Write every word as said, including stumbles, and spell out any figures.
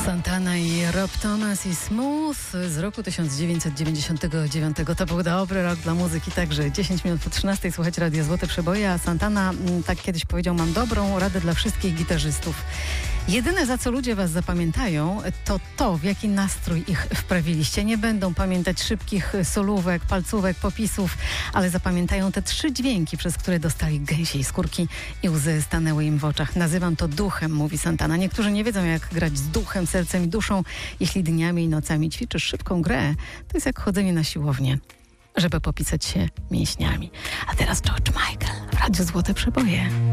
Santana i Rob Thomas i Smooth z roku tysiąc dziewięćset dziewięćdziesiątego dziewiątego. To był dobry rok dla muzyki, także dziesięć minut po trzynastej słuchajcie Radia Złote Przeboje, a Santana tak kiedyś powiedział: mam dobrą radę dla wszystkich gitarzystów. Jedyne, za co ludzie was zapamiętają, to to, w jaki nastrój ich wprawiliście. Nie będą pamiętać szybkich solówek, palcówek, popisów, ale zapamiętają te trzy dźwięki, przez które dostali gęsiej skórki i łzy stanęły im w oczach. Nazywam to duchem, mówi Santana. Niektórzy nie wiedzą, jak grać z duchem, sercem i duszą. Jeśli dniami i nocami ćwiczysz szybką grę, to jest jak chodzenie na siłownię, żeby popisać się mięśniami. A teraz George Michael w Radiu Złote Przeboje.